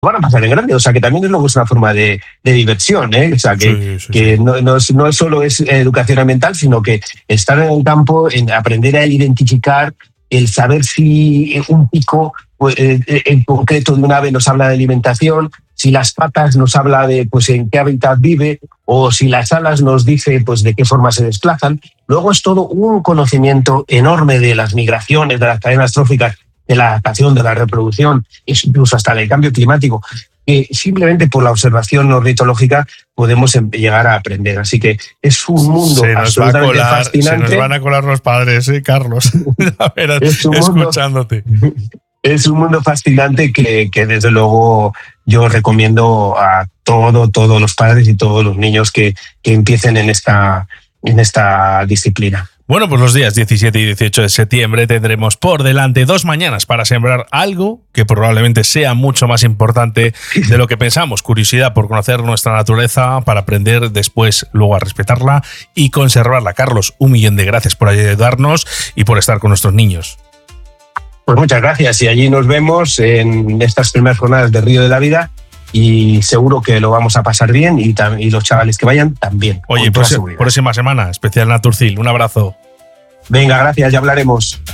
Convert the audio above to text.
van a pasar en grande, o sea que también es luego es una forma de diversión, ¿eh? O sea que no solo es educación ambiental, sino que estar en el campo, en aprender a identificar, el saber si un pico en concreto de un ave nos habla de alimentación, si las patas nos habla de pues en qué hábitat vive, o si las alas nos dice pues de qué forma se desplazan. Luego es todo un conocimiento enorme de las migraciones, de las cadenas tróficas, de la adaptación, de la reproducción, incluso hasta del cambio climático, que simplemente por la observación ornitológica podemos llegar a aprender. Así que es un mundo absolutamente fascinante. Se nos van a colar los padres, Carlos, a ver, escuchándote. Es un mundo fascinante que desde luego yo recomiendo a todos los padres y todos los niños que empiecen en esta disciplina. Bueno, pues los días 17 y 18 de septiembre tendremos por delante 2 mañanas para sembrar algo que probablemente sea mucho más importante de lo que pensamos. Curiosidad por conocer nuestra naturaleza, para aprender después luego a respetarla y conservarla. Carlos, 1.000.000 de gracias por ayudarnos y por estar con nuestros niños. Pues muchas gracias y allí nos vemos en estas primeras jornadas de Río de la Vida. Y seguro que lo vamos a pasar bien y los chavales que vayan también. Oye, próxima semana, especial Naturcil. Un abrazo. Venga, gracias, ya hablaremos.